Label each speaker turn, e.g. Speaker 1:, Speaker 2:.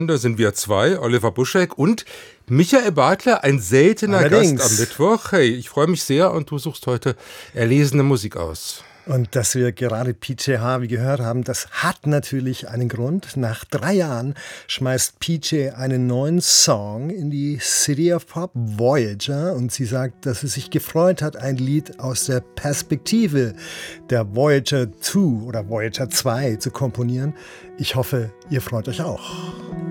Speaker 1: Da sind wir zwei, Oliver Buschek und Michael Bartler, ein seltener
Speaker 2: Allerdings.
Speaker 1: Gast am Mittwoch. Hey, ich freue mich sehr und du suchst heute erlesene Musik aus.
Speaker 2: Und dass wir gerade PJ gehört haben, das hat natürlich einen Grund. Nach 3 Jahren schmeißt PJ einen neuen Song in die City of Pop, Voyager. Und sie sagt, dass sie sich gefreut hat, ein Lied aus der Perspektive der Voyager 2 oder Voyager 2 zu komponieren. Ich hoffe, ihr freut euch auch.